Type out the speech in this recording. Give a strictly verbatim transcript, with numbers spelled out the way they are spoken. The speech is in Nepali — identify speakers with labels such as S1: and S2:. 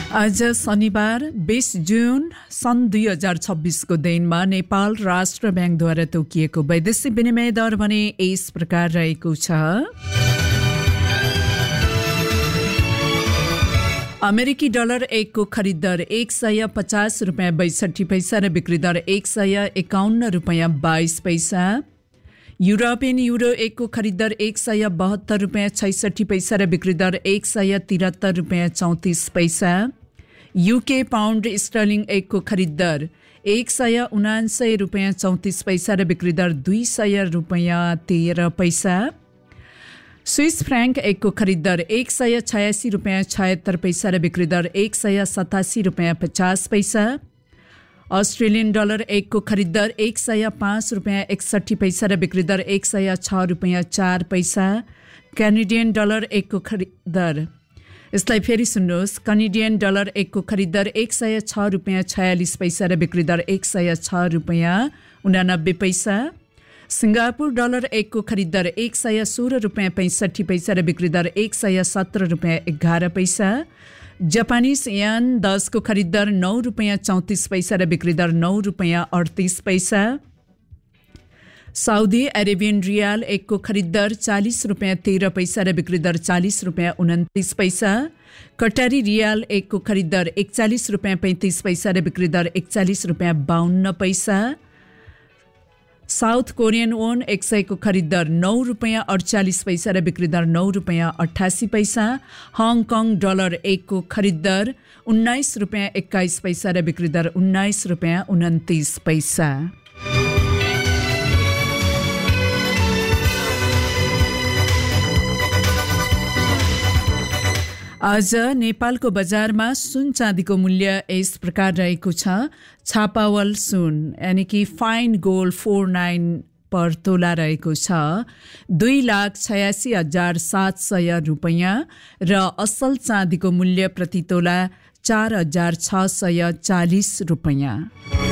S1: आज शनिबार बीस जुन सन् दुई हजार छब्बीसको दिनमा नेपाल राष्ट्र ब्याङ्कद्वारा तोकिएको वैदेशिक विनिमय दर भने यस प्रकार रहेको छ। अमेरिकी डलर एकको खरिद दर एक सय पचास रुपियाँ बैसठी पैसा र बिक्री दर एक सय एकाउन्न रुपियाँ बाइस पैसा। यूरोपियन यूरो एकको खरिद दर एक सय बहत्तर रुपियाँ छैसठी पैसा र बिक्री दर एक सय तिहत्तर रुपियाँ चौतिस पैसा। यूके पाउन्ड स्टर्लिङ एकको खरिद दर एक सय उनान्सय रुपियाँ चौतिस पैसा र बिक्री दर दुई सय रुपियाँ तेह्र पैसा। स्विस फ्राङ्क एकको खरिद दर एक सय छयासी रुपियाँ छयत्तर पैसा र बिक्री दर एक सय सतासी रुपियाँ पचास पैसा। अस्ट्रेलियन डलर एकको खरिद दर एक सय पाँच रुपियाँ एकसठी पैसा र बिक्री दर एक सय छ रुपियाँ चार पैसा। क्यानेडियन डलर एकको खरिद दर यसलाई फेरि सुन्नुहोस्, कनेडियन डलर एकको खरिद दर एक सय छ रुपियाँ छयालिस पैसा र बिक्री दर एक सय छ रुपियाँ उनानब्बे पैसा। सिङ्गापुर डलर एकको खरिद दर एक सय सोह्र रुपियाँ पैँसठी पैसा र बिक्री दर एक सय सत्र रुपियाँ एघार पैसा। जापानिज यान दसको खरिद दर नौ रुपियाँ चौतिस पैसा र बिक्री दर नौ रुपियाँ अडतिस पैसा। साउदी अरेबियन रियाल एकको खरिद दर चालीस रुपियाँ तेह्र पैसा र बिक्री दर चालीस रुपियाँ उन्तिस पैसा। कटारी रियाल एकको खरिद दर एकचालीस रुपियाँ पैँतिस पैसा र बिक्री दर एकचालीस रुपियाँ बाहन्न पैसा। साउथ कोरियन वोन एक सयको खरिद दर नौ रुपियाँ अडचालीस पैसा र बिक्री दर नौ रुपियाँ अठासी पैसा। हङकङ डलर एकको खरिद दर उन्नाइस रुपियाँ एक्काइस पैसा र बिक्री दर उन्नाइस रुपियाँ उन्तिस पैसा। आज नेपालको बजारमा सुन चाँदीको मूल्य यस प्रकार रहेको छ। छापावल सुन यानि कि फाइन गोल्ड फोर नाइन पर तोला रहेको छ दुई लाख छयासी हजार सात सय रुपियाँ र असल चाँदीको मूल्य प्रति तोला चार हजार छ सय चालिस रुपियाँ।